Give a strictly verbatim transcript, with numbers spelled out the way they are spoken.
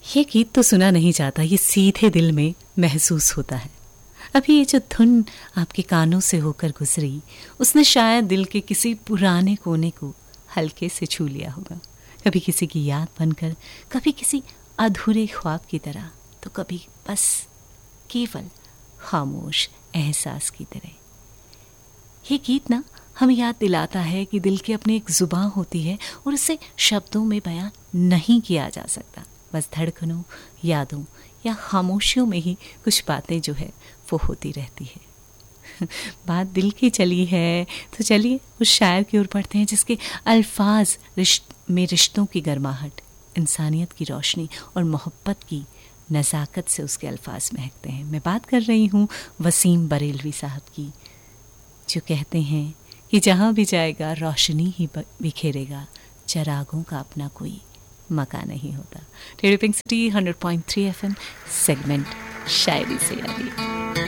ये गीत तो सुना नहीं जाता, ये सीधे दिल में महसूस होता है। अभी ये जो धुन आपके कानों से होकर गुजरी, उसने शायद दिल के किसी पुराने कोने को हल्के से छू लिया होगा। कभी किसी की याद बनकर, कभी किसी अधूरे ख्वाब की तरह, तो कभी बस केवल खामोश एहसास की तरह। ये गीत ना हमें याद दिलाता है कि दिल की अपनी एक जुबान होती है और उसे शब्दों में बयां नहीं किया जा सकता। बस धड़कनों, यादों या खामोशियों में ही कुछ बातें जो है वो होती रहती है। बात दिल की चली है तो चलिए उस शायर की ओर बढ़ते हैं जिसके अल्फाज रिश्त में रिश्तों की गर्माहट, इंसानियत की रोशनी और मोहब्बत की नज़ाकत से उसके अल्फाज महकते हैं। मैं बात कर रही हूँ वसीम बरेलवी साहब की, जो कहते हैं कि जहाँ भी जाएगा रोशनी ही बिखेरेगा, चरागों का अपना कोई मका नहीं होता। Radio pink city hundred point three F M, segment शायरी से यारी।